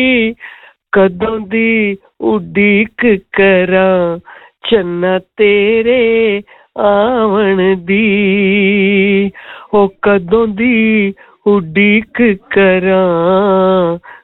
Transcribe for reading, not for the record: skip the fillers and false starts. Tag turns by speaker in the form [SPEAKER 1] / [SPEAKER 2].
[SPEAKER 1] ਕਦੋਂ ਦੀ ਉਡੀਕ ਕਰਾਂ ਚੰਨਾ ਤੇਰੇ ਆਵਣ ਦੀ, ਉਹ ਕਦੋਂ ਦੀ ਉਡੀਕ ਕਰਾਂ